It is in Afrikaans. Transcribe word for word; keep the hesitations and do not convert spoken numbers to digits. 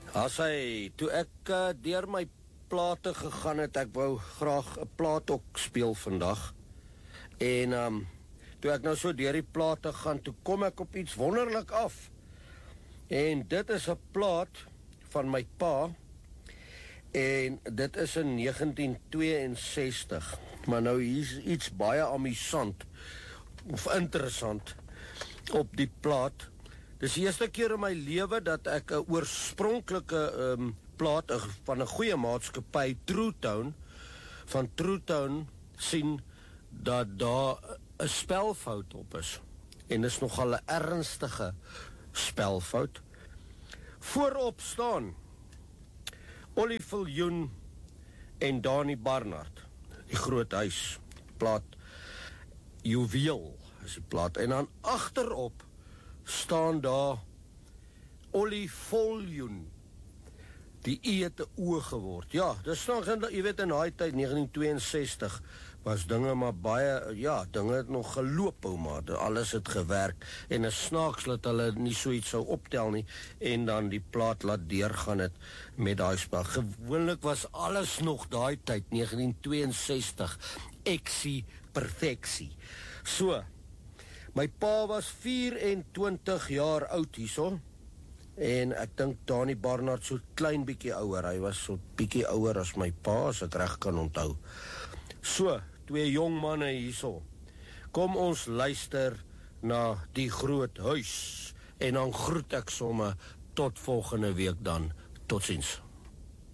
As hy, toe ek uh, deur my plate gegaan het, ek wou graag 'n plaat ook speel vandag. En um, toe ek nou so deur die plate gaan, toe kom ek op iets wonderlik af. En dit is 'n plaat van my pa. En dit is in negentien tweeënsestig. Maar nou hier is iets baie amusant of interessant op die plaat. Dis die eerste keer in my lewe dat ek 'n oorspronklike um, plaat uh, van 'n goeie maatskappy, True Tone, van True Tone sien dat daar 'n spelfout op is. En dis nogal 'n ernstige spelfout. Voorop staan Ollie Viljoen en Dani Barnard, die groot huis, plaat Juweel is die plaat, en dan agterop staan daar Ollie Viljoen, die E het 'n O geword. Ja, dis nog, jy weet, in daai tyd, negentien tweeënsestig, was dinge maar baie, ja, dinge het nog geloop, ou maar, alles het gewerk, en is snaaks dat hulle nie so iets sou optel nie, en dan die plaat laat deurgaan het met daai spel. Gewoonlik was alles nog daai tyd, negentien tweeënsestig, eksie perfeksie. So, my pa was vyf-en-twintig jaar oud hierso, en ek dink Dani Barnard so klein bietjie ouer, hy was so bietjie ouer as my pa, as ek reg kan onthou. So, twee jong manne hierso, kom ons luister na die groot huis, en dan groet ek somme tot volgende week dan, totsiens.